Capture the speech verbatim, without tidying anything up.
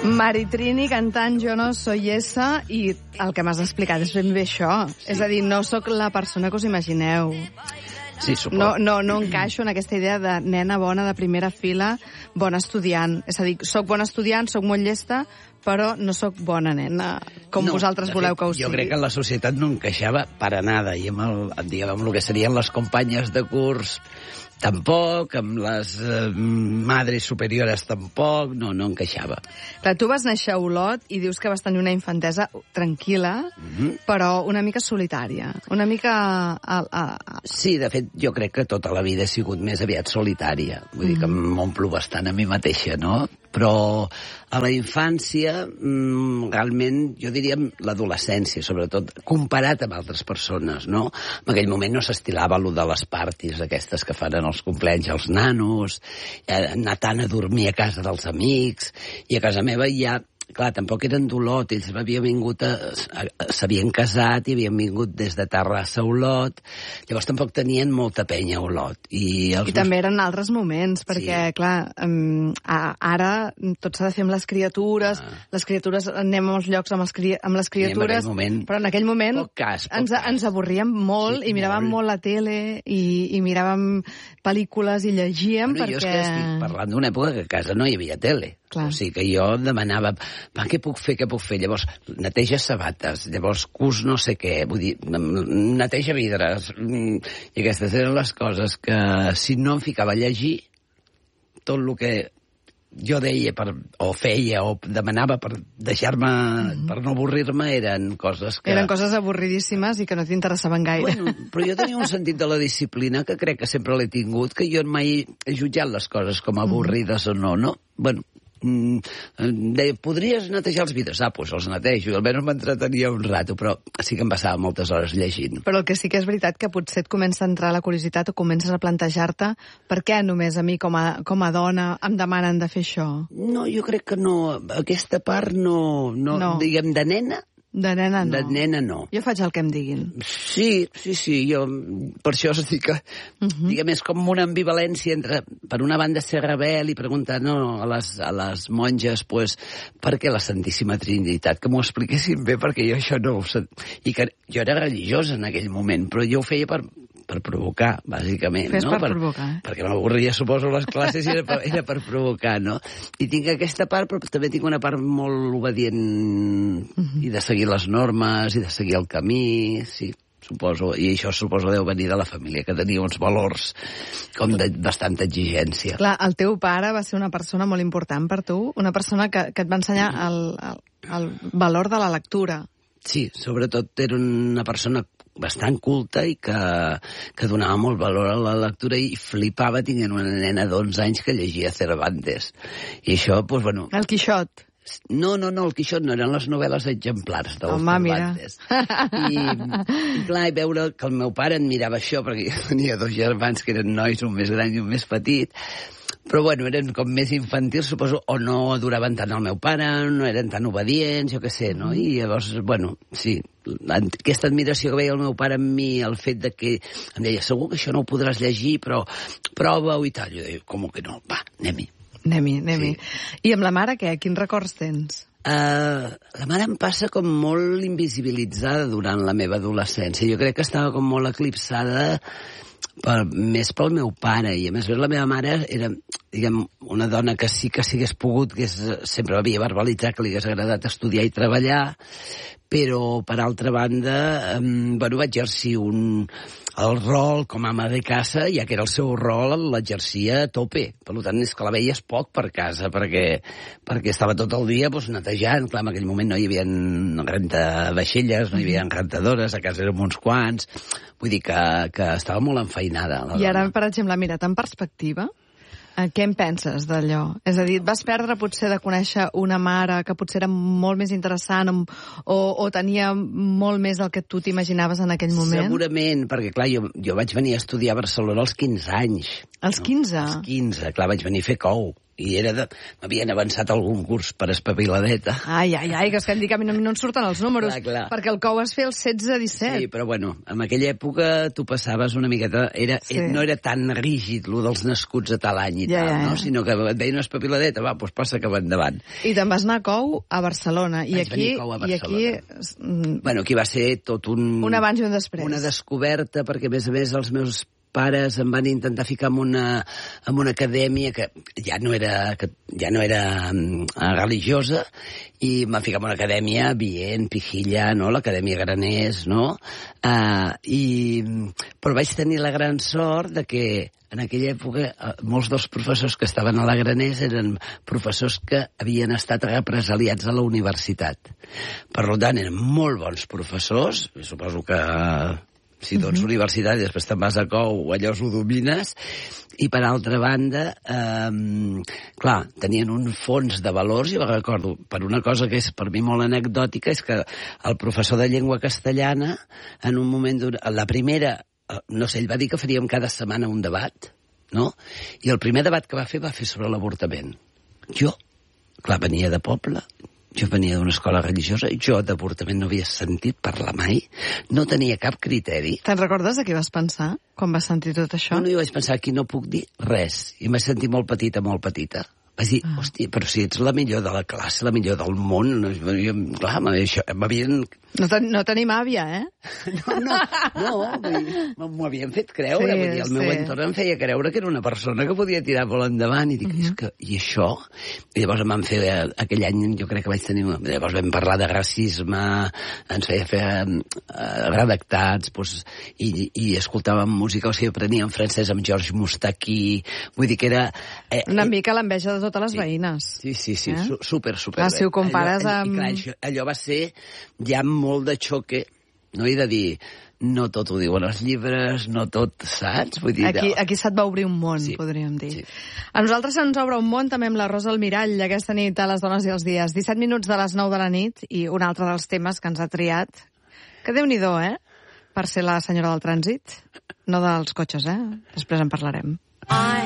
Maritrini cantant Jo no soy esa, i el que m'has explicat és ben bé això. Sí. És a dir, no sóc la persona que us imagineu. Sí, suposo. No, no, no encaixo en aquesta idea de nena bona de primera fila, bona estudiant. És a dir, soc bona estudiant, soc molt llesta, però no sóc bona nena, com no, vosaltres voleu que ho sigui. Jo crec que en la societat no encaixava per a nada, i amb el, diguem, amb el que serien les companyes de curs tampoc, amb les eh, madres superiores tampoc, no, no encaixava. Clar, tu vas néixer a Olot i dius que vas tenir una infantesa tranquil·la, mm-hmm. però una mica solitària, una mica... A, a, a... Sí, de fet, jo crec que tota la vida he sigut més aviat solitària. Vull mm-hmm. dir que m'omplo bastant a mi mateixa, no? Però a la infància, mmm, realment, jo diria l'adolescència, sobretot, comparat amb altres persones, no? En aquell moment no s'estilava allò de les parties aquestes que fan en els compleanys als nanos, eh, anar tant a dormir a casa dels amics, i a casa meva ja... Clar, tampoc eren d'Olot, ells havien vingut, s'havien casat i havien vingut des de Terrassa a Olot, llavors tampoc tenien molta penya a Olot. I, els I també eren altres moments, perquè, sí. clar, um, ara tot s'ha de fer amb les criatures, ah. les criatures anem a molts llocs amb, els cri amb les criatures, en moment, però en aquell moment poc cas, poc ens, cas. ens avorríem molt sí, i miràvem molt. molt la tele i, i miràvem pel·lícules i llegíem bueno, perquè... Jo és que estic parlant d'una època que a casa no hi havia tele. Clar. O sigui que jo demanava, va, què puc fer, què puc fer? Llavors, neteja sabates, llavors cus no sé què, vull dir, neteja vidres, i aquestes eren les coses que si no em ficava a llegir, tot el que jo deia per, o feia o demanava per deixar-me, mm-hmm. per no avorrir-me, eren coses que... Eren coses avorridíssimes i que no t'interessaven gaire. Bueno, però jo tenia un sentit de la disciplina que crec que sempre l'he tingut, que jo mai he jutjat les coses com avorrides mm-hmm. o no, no? Bueno, deia, podries netejar els vidres? Ah, doncs els netejo, almenys m'entretenia un rato, però sí que em passava moltes hores llegint. Però el que sí que és veritat que potser et comença a entrar la curiositat o comences a plantejar-te per què només a mi com a, com a dona em demanen de fer això? No, jo crec que no, aquesta part no, no, no. diguem, de nena, De nena no. De nena no. Jo faig el que em diguin. Sí, sí, sí, jo per això us dic que, uh-huh. diguem, és com una ambivalència entre, per una banda, ser rebel i preguntar no, a, les, a les monges, pues, per què la Santíssima Trinitat? Que m'ho expliquessin bé, perquè jo això no ho sé. I que jo era religiosa en aquell moment, però jo ho feia per, per provocar, bàsicament. Fes no? per, per provocar, eh? Perquè m'avorria, suposo, les classes i era per, era per provocar, no? I tinc aquesta part, però també tinc una part molt obedient uh-huh. i de seguir les normes i de seguir el camí, sí, suposo, i això suposo deu venir de la família, que tenia uns valors com de bastanta exigència. Clar, el teu pare va ser una persona molt important per tu, una persona que, que et va ensenyar el, el, el valor de la lectura. Sí, sobretot era una persona bastant culta i que, que donava molt valor a la lectura i flipava tinguent una nena d'onze anys que llegia Cervantes. I això, doncs, bueno... El Quixot. No, no, no, el Quixot no, eren les novel·les exemplars del Cervantes. I, I clar, i veure que el meu pare en mirava això, perquè jo tenia dos germans que eren nois, un més gran i un més petit, però bueno, eren com més infantils, suposo, o no adoraven tant el meu pare, no eren tan obedients, jo què sé, no? I llavors, bueno, sí, aquesta admiració que veia el meu pare en mi, el fet de que em deia, segur que això no ho podràs llegir, però prova-ho i tal. Jo deia, com que no? Va, anem-hi. Anem-hi, anem-hi. Sí. I amb la mare, què? Quins records tens? Uh, la mare em passa com molt invisibilitzada durant la meva adolescència. Jo crec que estava com molt eclipsada per, més pel meu pare. I a més la meva mare era, diguem, una dona que sí que s'hagués pogut, que és, sempre havia verbalitzat que li hagués agradat estudiar i treballar, però, per altra banda, um, bueno, va exercir un... el rol com a ama de casa, ja que era el seu rol, l'exercia a tope. Per tant, és que la veies poc per casa, perquè, perquè estava tot el dia doncs, netejant. Clar, en aquell moment no hi havia rentavaixelles, no hi havia rentadores, a casa érem uns quants. Vull dir que, que estava molt enfeinada. I ara, per exemple, mira, en perspectiva, què en penses d'allò? És a dir, et vas perdre potser de conèixer una mare que potser era molt més interessant o, o tenia molt més el que tu t'imaginaves en aquell moment? Segurament, perquè clar, jo, jo vaig venir a estudiar a Barcelona als quinze anys. Als quinze? No? Als quinze, clar, vaig venir a fer cou. i era de... m'havien avançat algun curs per espaviladeta. Ai, ai, ai, que és que em dic, a mi no, no en surten els números, Clar, clar. perquè el cou es feia el setze disset. Sí, però bueno, en aquella època tu passaves una miqueta... Era, Sí. No era tan rígid, lo dels nascuts a tal any i Ja, tal, ja, ja. no? Sinó que et deien una espaviladeta, va, doncs passa que va endavant. I te'n vas anar a cou a Barcelona. I Vaig aquí, venir a Cou a i aquí mm, Bueno, aquí va ser tot un... un abans i un després. Una descoberta, perquè a més a més els meus pares em van intentar ficar en una, en una acadèmia que ja no era, que ja no era um, religiosa, i em van ficar en una acadèmia bien, pijilla, no? L'acadèmia Graners, no? Uh, i, però vaig tenir la gran sort de que en aquella època uh, molts dels professors que estaven a la Graners eren professors que havien estat represaliats a la universitat. Per tant, eren molt bons professors, suposo que... si tu ets uh-huh. universitari, després te'n vas a Cou, allò ho domines, i per altra banda, eh, clar, tenien un fons de valors, i jo recordo, per una cosa que és per mi molt anecdòtica, és que el professor de llengua castellana, en un moment, la primera, no sé, ell va dir que faríem cada setmana un debat, no? I el primer debat que va fer va fer sobre l'avortament. Jo, clar, venia de poble, jo venia d'una escola religiosa, i jo d'avortament no havia sentit parlar mai, no tenia cap criteri. Te'n recordes de què vas pensar quan vas sentir tot això? No, no, jo vaig pensar, aquí no puc dir res. I em vaig sentir molt petita, molt petita. Vaig dir, ah. hòstia, però si ets la millor de la classe, la millor del món, jo, clar, m'havien... No, ten, no tenim àvia, eh? No, no, no, m'ho havien fet creure, Sí, vull dir, el meu sí. entorn em feia creure que era una persona que podia tirar molt endavant, i dic, uh -huh. és que, i això? I llavors em van fer, aquell any jo crec que vaig tenir, llavors vam parlar de racisme, ens feia fer uh, redactats, doncs, i, i escoltàvem música, o sigui, apreníem francès amb Georges Moustaki, vull dir que era... Eh, Una mica l'enveja de totes les sí. veïnes. Sí, sí, sí, Eh? su super, super Clar, bé. si ho compares allò, amb- I clar, això, allò va ser ja molt de xoque, no he de dir, no tot ho diuen els llibres, no tot, saps? Vull dir, Aquí, no. aquí se't va obrir un món, Sí, podríem dir. sí. A nosaltres se'ns obre un món també amb la Rosa Almirall aquesta nit a Les Dones i els Dies. disset minuts de les nou de la nit, i un altre dels temes que ens ha triat, que Déu-n'hi-do, eh? Per ser la senyora del trànsit. No dels cotxes, eh? Després en parlarem.